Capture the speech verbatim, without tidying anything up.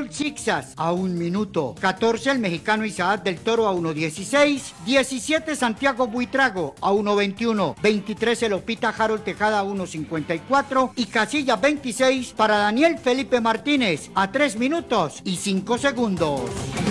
Raúl Sixas a un minuto. catorce el mexicano Isaac del Toro a uno dieciséis. diecisiete Santiago Buitrago a uno veintiuno. veintitrés el Opita Harold Tejada a uno cincuenta y cuatro. Y casilla veintiséis para Daniel Felipe Martínez a tres minutos y cinco segundos.